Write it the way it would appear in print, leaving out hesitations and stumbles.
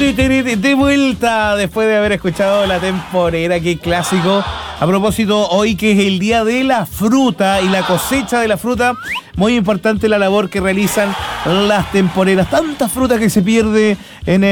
De vuelta después de haber escuchado La Temporera, qué clásico. A propósito, hoy que es el día de la fruta y la cosecha de la fruta, muy importante la labor que realizan las temporeras. Tanta fruta que se pierde en